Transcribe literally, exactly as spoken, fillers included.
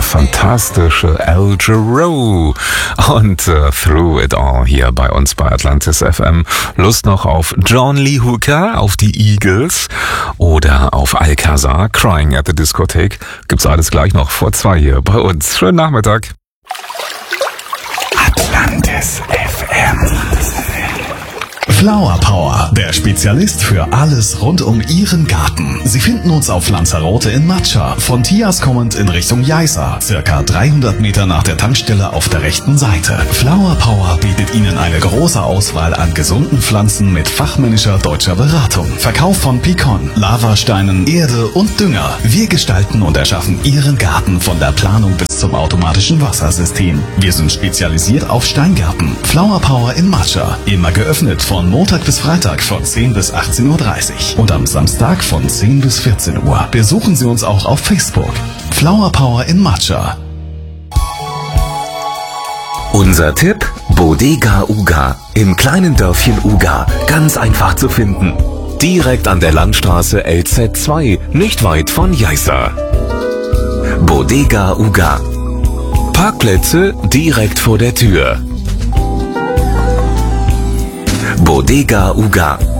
fantastische Al Jarreau und uh, Through It All hier bei uns bei Atlantis F M. Lust noch auf John Lee Hooker, auf die Eagles oder auf Alcazar, Crying at the Discotheque? Gibt's alles gleich noch vor zwei hier bei uns. Schönen Nachmittag. Atlantis F M. Flower Power, der Spezialist für alles rund um Ihren Garten. Sie finden uns auf Lanzarote in Matscha, von Tias kommend in Richtung Jaiza, circa dreihundert Meter nach der Tankstelle auf der rechten Seite. Flower Power bietet Ihnen eine große Auswahl an gesunden Pflanzen mit fachmännischer deutscher Beratung. Verkauf von Pikon, Lavasteinen, Erde und Dünger. Wir gestalten und erschaffen Ihren Garten von der Planung bis zum automatischen Wassersystem. Wir sind spezialisiert auf Steingärten. Flower Power in Matscha, immer geöffnet von Montag bis Freitag von zehn bis achtzehn Uhr dreißig und am Samstag von zehn bis vierzehn Uhr. Besuchen Sie uns auch auf Facebook. Flower Power in Matscha. Unser Tipp: Bodega Uga im kleinen Dörfchen Uga. Ganz einfach zu finden. Direkt an der Landstraße L Z zwei, nicht weit von Jaiza. Bodega Uga. Parkplätze direkt vor der Tür. Bodega Uga.